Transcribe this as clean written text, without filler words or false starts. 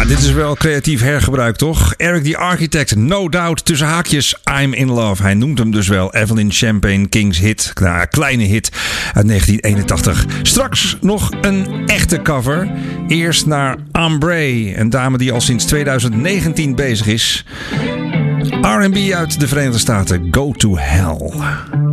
Dit is wel creatief hergebruik, toch? Eric the Architect, No Doubt, tussen haakjes, I'm in Love. Hij noemt hem dus wel Evelyn Champagne King's hit. Nou, kleine hit uit 1981. Straks nog een echte cover. Eerst naar Ambré, een dame die al sinds 2019 bezig is. R&B uit de Verenigde Staten, Go to Hell.